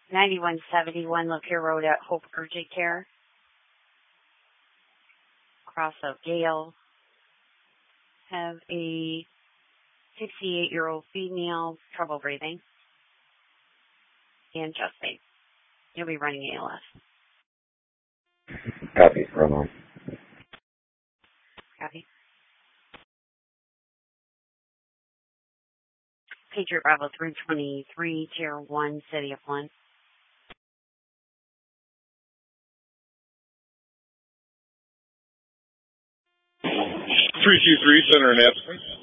9171 Lapeer Road at Hope Urgent Care. Cross of Gale. Have a 68-year-old female, trouble breathing, and chest pain. You'll be running ALS. Copy, run on. Copy. Patriot Bravo 323, Tier 1, City of 1. 323, Center and Absence.